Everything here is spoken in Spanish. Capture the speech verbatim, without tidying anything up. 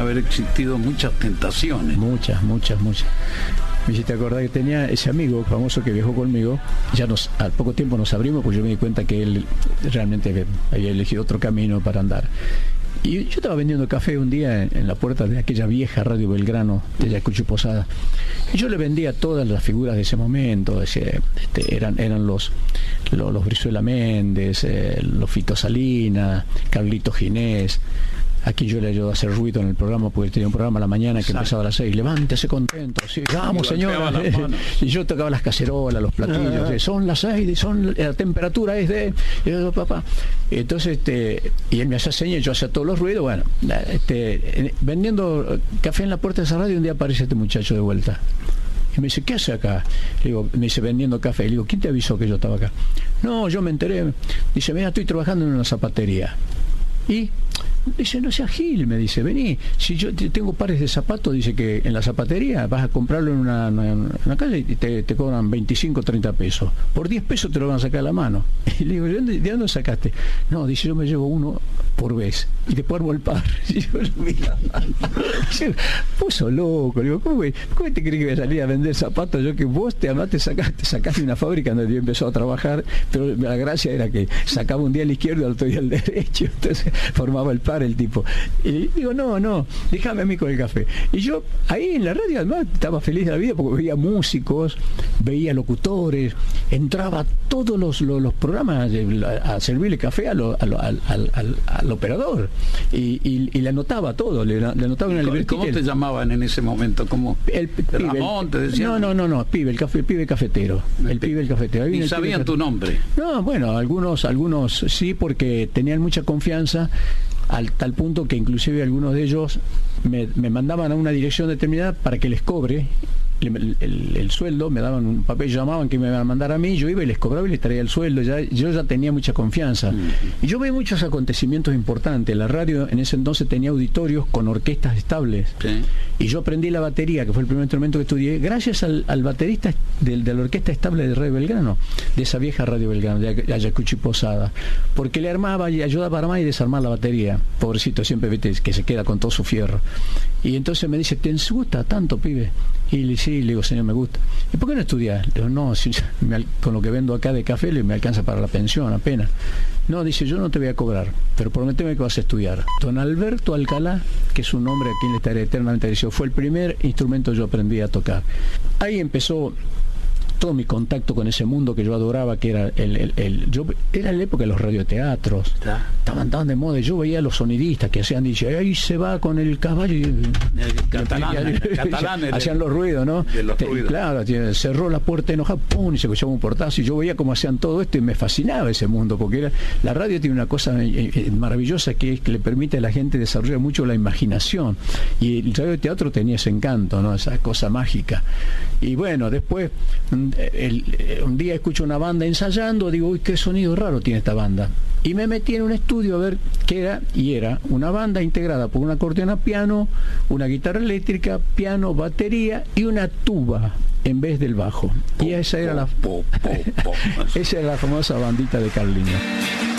haber existido muchas tentaciones. Muchas, muchas, muchas. Me hiciste acordar que tenía ese amigo famoso que viajó conmigo. Ya nos, al poco tiempo nos abrimos, pues yo me di cuenta que él realmente había elegido otro camino para andar. Y yo estaba vendiendo café un día en, en la puerta de aquella vieja Radio Belgrano de Ayacucho y Posada. Y yo le vendía todas las figuras de ese momento. Ese, este, eran eran los los, los Brizuela Méndez, eh, los Fito Salinas, Carlito Ginés. Aquí yo le ayudo a hacer ruido en el programa porque tenía un programa a la mañana que Exacto. empezaba a las seis. Levántese contento, sí, vamos señora. Y yo tocaba las cacerolas, los platillos. Ah. Son las seis, son la temperatura es de. Y yo, papá. Entonces, este, y él me hacía señas, yo hacía todos los ruidos. Bueno, este, vendiendo café en la puerta de esa radio, un día aparece este muchacho de vuelta. Y me dice, ¿qué hace acá? Le digo, me dice, vendiendo café. Le digo, ¿quién te avisó que yo estaba acá? No, yo me enteré. Dice, mira, estoy trabajando en una zapatería. Y dice, no seas gil, me dice, vení, si yo tengo pares de zapatos, dice que en la zapatería vas a comprarlo en una, una, una calle y te, te cobran veinticinco, treinta pesos. Por diez pesos te lo van a sacar a la mano. Y le digo, ¿de dónde, de dónde sacaste? No, dice, yo me llevo uno por vez y después armo el par. Y yo, mira, puso loco. Le digo, ¿cómo, ¿cómo te crees que voy a salir a vender zapatos? Yo que vos te además te sacaste, sacaste una fábrica donde yo empezó a trabajar, pero la gracia era que sacaba un día al izquierdo y al otro día al derecho. Entonces formaba el par el tipo. Y digo, no, no, déjame a mí con el café. Y yo ahí en la radio además estaba feliz de la vida porque veía músicos, veía locutores, entraba a todos los, los, los programas a, a servirle café a lo, a lo, al, al, al, al operador y, y, y le anotaba todo, le, le anotaba una libretita. ¿Cómo te llamaban en ese momento? ¿Cómo? El, el Ramón, te decían. No, no, no, no, pibe, el café, el pibe cafetero. El pibe el cafetero. ¿Y sabían tu nombre? No, bueno, algunos, algunos sí, porque tenían mucha confianza, al tal punto que inclusive algunos de ellos me, me mandaban a una dirección determinada para que les cobre el, el, el sueldo, me daban un papel, llamaban que me iban a mandar a mí, yo iba y les cobraba y les traía el sueldo, ya, yo ya tenía mucha confianza. Uh-huh. Y yo veía muchos acontecimientos importantes. La radio en ese entonces tenía auditorios con orquestas estables. Sí. Y yo aprendí la batería, que fue el primer instrumento que estudié, gracias al, al baterista de, de la orquesta estable de Radio Belgrano, de esa vieja Radio Belgrano, de Ayacucho y Posada, porque le armaba y ayudaba a armar y desarmar la batería. Pobrecito, siempre viste que se queda con todo su fierro. Y entonces me dice, ¿te gusta tanto, pibe? Y le sí, le digo, señor, me gusta. ¿Y por qué no estudias? Le digo, no, si, me, con lo que vendo acá de café me alcanza para la pensión apenas. No, dice, yo no te voy a cobrar, pero prométeme que vas a estudiar. Don Alberto Alcalá, que es un hombre a quien le estaré eternamente agradecido, fue el primer instrumento que yo aprendí a tocar. Ahí empezó todo mi contacto con ese mundo que yo adoraba, que era el, el, el yo era la época de los radioteatros, estaban tan de moda. Yo veía a los sonidistas que hacían, dice, ahí se va con el caballo y el catalán, el catalán hacían los ruidos, ¿no? Los ruidos. Claro, cerró la puerta enojada, pum, y se escuchaba un portazo, y yo veía cómo hacían todo esto y me fascinaba ese mundo, porque era, la radio tiene una cosa maravillosa que es que le permite a la gente desarrollar mucho la imaginación, y el radioteatro tenía ese encanto, ¿no? Esa cosa mágica. Y bueno, después El, el, un día escucho una banda ensayando, digo, uy, qué sonido raro tiene esta banda, y me metí en un estudio a ver qué era, y era una banda integrada por un acordeón a piano, una guitarra eléctrica, piano, batería y una tuba en vez del bajo, y esa era la esa era la famosa bandita de Carliño.